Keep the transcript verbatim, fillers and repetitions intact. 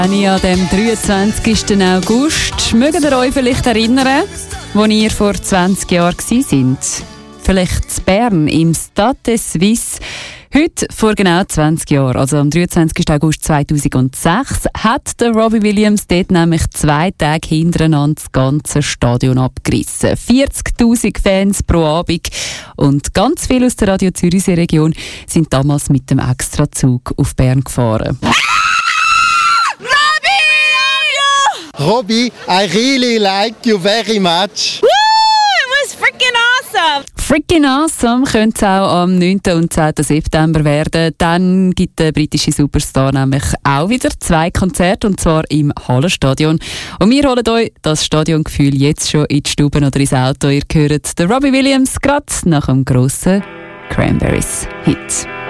An dem dreiundzwanzigsten August mögt ihr euch vielleicht erinnern, wo ihr vor zwanzig Jahren waren. Vielleicht in Bern im Stade des Suisses. Heute, vor genau zwanzig Jahren, also am dreiundzwanzigsten August zweitausendsechs, hat der Robbie Williams dort nämlich zwei Tage hintereinander das ganze Stadion abgerissen. vierzigtausend Fans pro Abend. Und ganz viele aus der Radio Zürichsee Region sind damals mit dem Extrazug auf Bern gefahren. Robbie, I really like you very much. Woo! It was freaking awesome! Freaking awesome könnte es auch am neunten und zehnten September werden. Dann gibt der britische Superstar nämlich auch wieder zwei Konzerte, und zwar im Hallenstadion. Und wir holen euch das Stadiongefühl jetzt schon in die Stube oder ins Auto. Ihr hört den Robbie Williams gerade nach dem grossen Cranberries-Hit.